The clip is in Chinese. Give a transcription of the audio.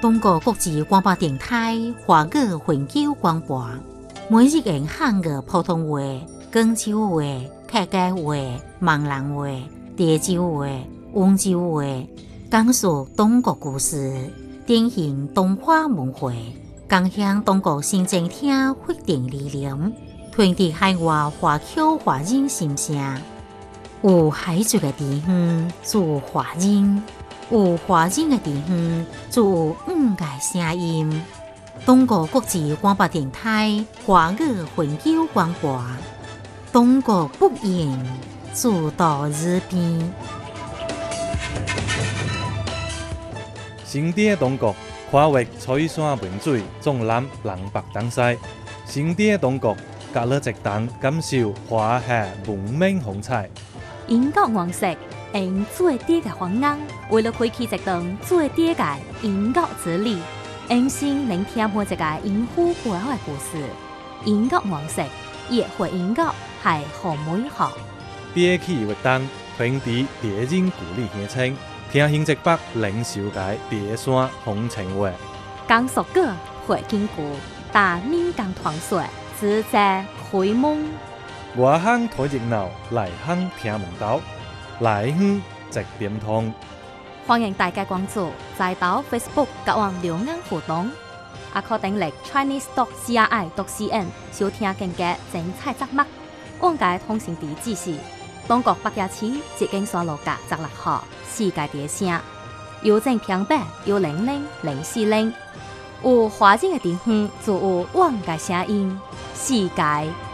中国国际广播电台华语永久广播，每日用汉语普通话、广州话、客家话、闽南话、潮州话、温州话，讲述中国故事，典型东华文化，共享中国新政厅发展理念，传递海外华侨华人心声。有海族的地方，就有华人；有华人的地方，就有五个声音。中国国际广播电台华语永久广播，中国不言，自到日边。 新地的中国跨越彩山文水，纵览南北东西。新地的中国，隔了一档感受华夏文明风采。 英国王室用最低嘅方案，为了开启一段最低嘅英国之旅，用心聆听每一个英虎背后嘅故事。英国王室也会英国系好美好。 憋起活动，传递别人故里乡亲，听新浙北领袖界别山风情话。 讲述歌会经过，大闽港团水自在开蒙。 外乡睇热闹，内乡听门道，内乡直点通。 欢迎大家关注在岛 Facebook 甲网留言互动，也可订阅 chinese.cri.cn 收听更加精彩节目。往界通讯地址是中国北京市捷径山路甲16号世界第声，邮政平板100-040。有华人的地方，就有往界声音，世界